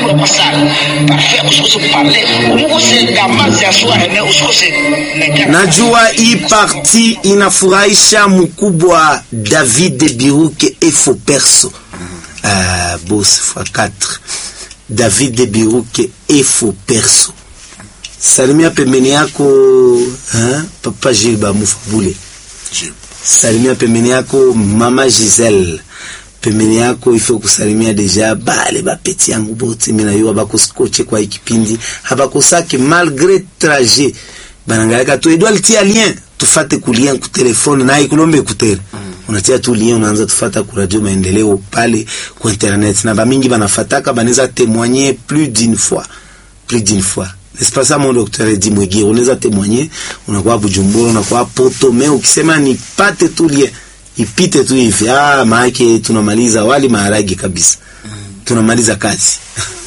pour passer parfait usikose parler umukose damazi ya soirée mais usikose najua hii parti inafurahisha mkubwa David Biruke Efo Perso boss x4 David Biruke Efo Perso salimia pembeni yako papa Gilba Mufabule salimia pembeni yako mama Giselle pembeni yako ifo kusalimia deja bale bapeti yangu bote mina yo abakoskoche kwa ikipindi abakosaki malgré trajet banangaleka tu Edouard tia lien tufate ku lien ku telefone na ikulombe kutere unatia tu lien unaanza tufata ku radio maendeleo pale ku internet na bamingi banafataka banaweza témoigner plus d'une fois n'est-ce pas ça mon docteur Edi Mwegi unaweza témoigner unakuwa Bujumbura unakuwa Poto mais ukisema ni pate tu lien ipite tu hivi maana tunamaliza wali maharagi kabisa tunamaliza kazi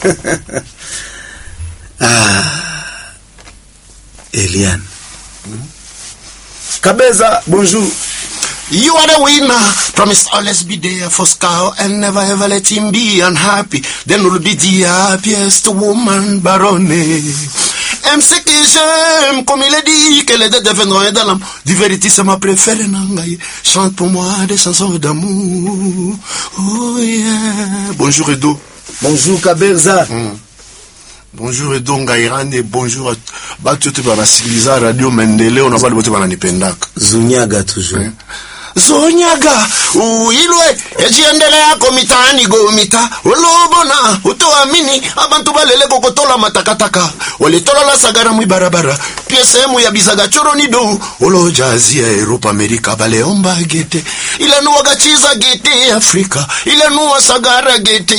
Eliane Kabeza bonjour. You are the winner. Promise always be there for Scout and never ever let him be unhappy. Then will be the happiest woman, Barone. MC que j'aime, comme il a dit, qu'elle est devenue dans l'âme. Du vérité, c'est ma préférée, Nangaye. Chante pour moi des chansons d'amour. Oh yeah. Bonjour Edo. Bonjour Kabeza. Bonjour Edo Ngairane, bonjour à tout le civilisé Radio Mendele, on a pas de bote bananipendaka. Zunyaga toujours. Zonyaga uilwe ejiendelea komitaani gomita olobona utoamini abantu balele kokotola matakataka olitolola sagara mu barabara pia sehemu ya bizaga choro ni do olojazi ya Europa Amerika baleomba gete ile nuwa chiza gete Afrika ile nuwa sagara gete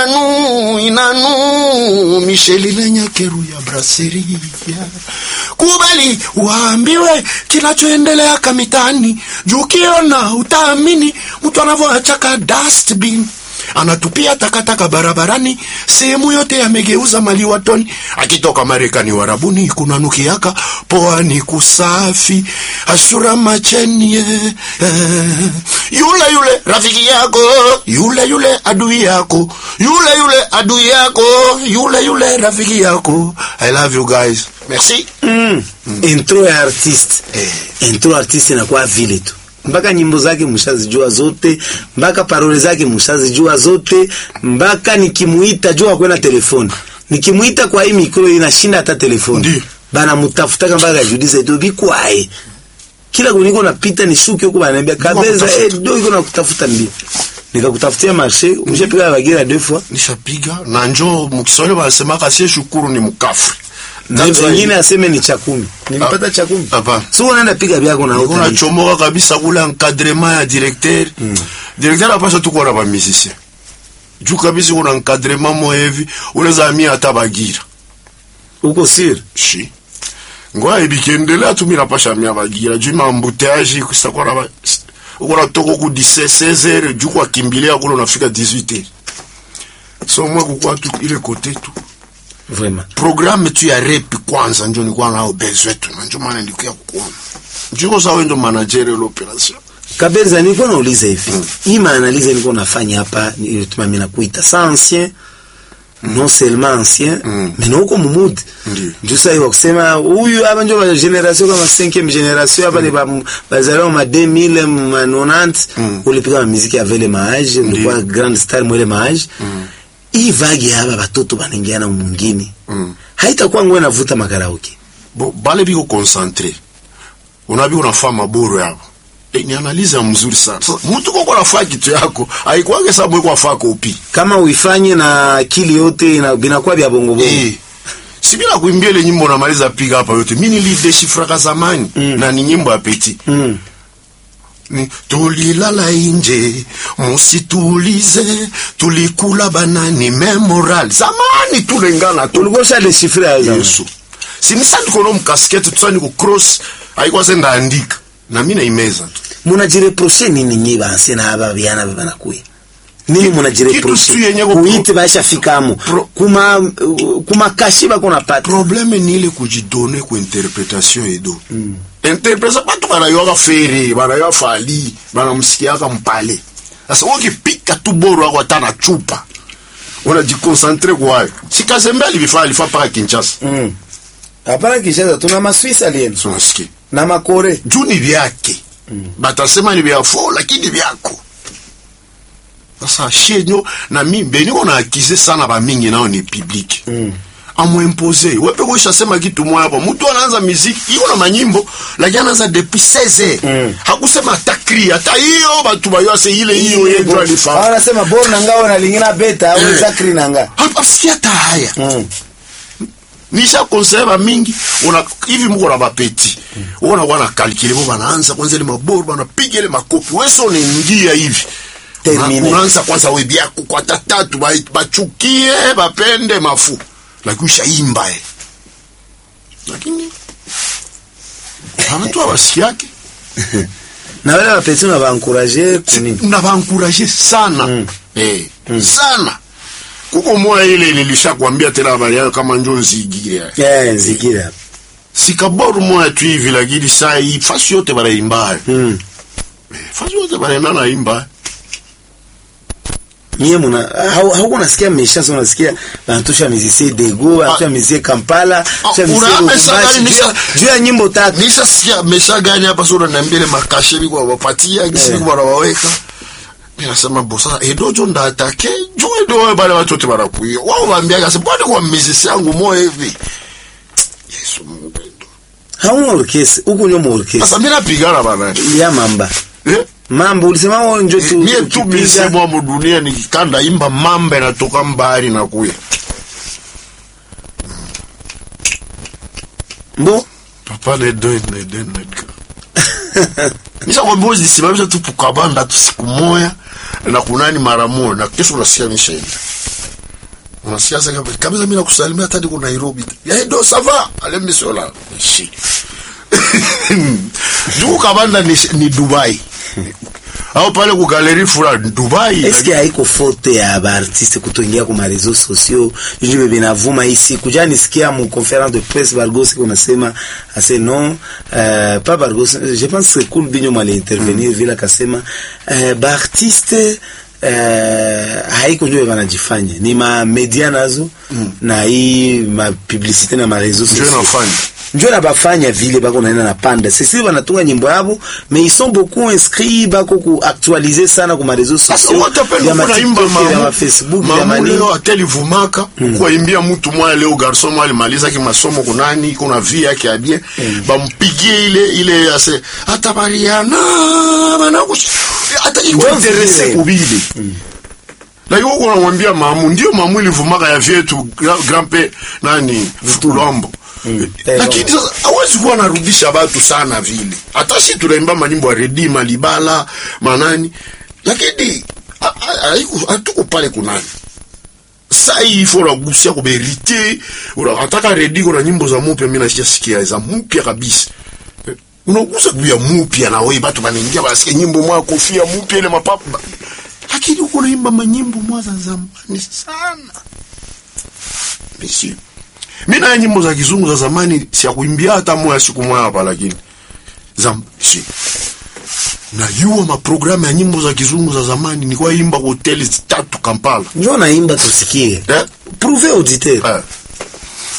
inanu Micheli Lenyakeru ya Brasserie kubali waambiwe kinachoendelea kamitaani jukiona utaamini mtu anavyoachaka dustbin anatupia takataka barabarani sehemu yote yamegeuza maliwatoni akitoka Marekani warabuni kunanukiaka poa ni kusafi ashura macheni yule rafiki yako yule adui yako yule rafiki yako. I love you guys. Merci. Intro ya artiste inakuwa vile tu mpaka nyimbo zake mshazijua zote mpaka parole zake mshazijua zote mpaka nikimuita jua kwenda telefoni nikimuita kwa hii mikro inashinda hata telefoni bana mtafuta kama mpaka judize tu bikwae kila kuniko napita nishuke huko bananiambia Kabeza ndio iko nakutafuta mbio nikakutafutia marché umeshapiga bagira 2 fois nishapiga na njoo mkiswahili wanasema kasi shukuru ni mkafri na wengine aseme ni cha 10 nilipata cha 10 hapa sio unaenda piga byako na huko unachomoka kabisa kula encadrement ya directeur directeur apasha tu kwa ba musicien juu kabisa kuna encadrement mo hivi unaweza amia hata bagira uko sir shi ngoa ibikendelea tu mimi napasha amia bagira juu mambutage kusakora uko natoko ku 16h juu kwa kimbilia kule unafika 18h so moi kwa tu ile côté tu vraiment programme tu ya rap kwanza ndio nilikuwa nao besoin tu ndio maana nilikuwa kuona njoo sawa ndio manager l'opération. Kabeza nilikuwa nauliza hivi hii maanalize nilikuwa nafanya hapa nilituma mimi nakuita ça ancien non seulement ancien mais non comme mood ndio sasa hiyo kusema huyu hapa ndio generation kama 5e generation hapa ni bazalao ma 2090 ulipiga muziki avec les mages ulikuwa grand star mwele mages hii vagi hapa watoto wanaingiana mwingine haitakuwa ngwe navuta makaraoke bale biko concentré unabi unafanya boro yako ni analiza mzuri sana so, mtu kwa nafanya kitu yako haikuange sababu kwa faa kopi kama uifanye na akili yote inakuwa vya bongo bongo si bila kuimbia ile nyimbo unamaliza piga hapa yote mimi nilideshifra zamani na ni nyimbo ya Petit ni tulilala nje musitulize tulikula banani memoral zamani tulengana tulikosha deshifra Yesu si ni sandu kono mkaskete tusani ku cross haikuwa senda andika na mimi naimeza tu munajireproche nini nyiba ansena haba biana banakuye nini munajireproche kuite basha fikamo kuma kashiba kuna pata problème ni ile kujidonner ku interpretation edo interpretation batu kana yoga feri bana yo fali bana msikia kama mpale sasa ukipika tu boro wako tana chupa Unajikonsantre kwa hayo. Si Kazembe alifaa paka Kinshasa. Hapana Kinshasa tuna maswisi alieni. Tunasikia. Na makore. Juu ni vyake. Batasema ni vya fo lakini vyako. Sasa shenyo na mimi niko na akize sana ba mingi nao ni public. Amuimpose. Wewe pekosha sema kitu moja hapo. Mtu anaanza muziki, iko na manyimbo, lakini anaanza depuis 16. Hakusema atakri, hata hiyo watu bayose ile hiyo yetu alifanya. Anasema bora na ngao na lingina beta au takri nanga. Hapa sikia hata haya. Nisha konserva mingi, hivi mko na bapeti. Wana calcule bo banaanza kwanza ile maboro banapiga ile makopi. Wewe sio unaingia hivi. Unaanza kwanza wewe byako kwa tatatu bachukie bapende mafu. Lakini ushaimba lakini anatoa basi yake na wale wapesi na baencourager kunini na baencourager sana sana kuko moya ile nilishakwambia tena habari yao kama njoo Nzigira Nzigira sikaboru moya tu hivi lakini saa hii fasi yote banaimba fasi yote banaenda imba. Niye muna hauko nasikia meshazo unasikia banatosha mizisi Dego banatosha mizisi Kampala juu ya nyimbo tatu nishasikia mesha gani hapa sura niambie makashiri kwa wapatia gisi kwa waweka mimi nasema bosa edojo ndatake juu ndio wale watu wote barakuyo wao waambiaga sababu kwa mizisi yangu moyo hivi Yesu mpendo haumo orkesi huko nyo orkesi sasa mimi napigana bana ya mamba mambo ulisema wao ndio tu mie tu misemo wa dunia nikikanda imba mamba inatoka mbali na kuya mbo papa le do nisha kwa mbozi simamisha tu kukabanda tu siku moja na kunani mara moja na kesho unasikia nishaenda unasikia sasa kabisa mimi nakusalimia hata niko Nairobi ya ndo sava alemi sola shi juu kabanda ni Dubai au pale ku galerie fura Dubai. Est-ce que haiko faute ya ba artiste kutoingia kwa réseaux sociaux jibe binavuma hisi kuja nisikia mu conférence de presse Bargos qu'on asema assez non pas Bargos je pense que cool binyo mali intervenir vile kasema ba artiste haiko ndio wanajifanya ni ma media nazo na hii ma publicité na ma réseaux sociaux ndio na bafanya vile bako naenda na panda sisi wanatunga nyimbo yabo mais ils sont beaucoup inscrits bako ku actualiser sana kwa réseaux sociaux ya Facebook ya mani leo atelivumaka kuimbia mtu mmoja leo garçon mmoja alimaliza kimasomo kunani kuna vie yake ya bien bampigie ile ase hata bariana bana hata iko interesse kubili na yuko unamwambia mamu ndio mamu ilivumaka ya vyetu grand-père nani Futulombo lakini sasa hawezi kuwa narudisha watu sana vile hata si tunaimba manyimbo ya Redima Libala manani lakini hatuko pale kunani sasa hii fora gusia kwa berite unataka Rediko na nyimbo za mpya mimi nasikia za mpya kabisa unagusa kwa mpya na wewe watu wanaingia basi nyimbo mwa kofia mpya ile mapapa lakini uko naimba manyimbo mwa za zamani sana bisi mimi na nyimbo za kizungu za zamani si ya kuimbia hata moja siku moja hapa lakini si na yuwa maprogramu ya nyimbo za kizungu za zamani ni kwa imba hoteli 3 Kampala njoo naimba tusikie prouver auditeur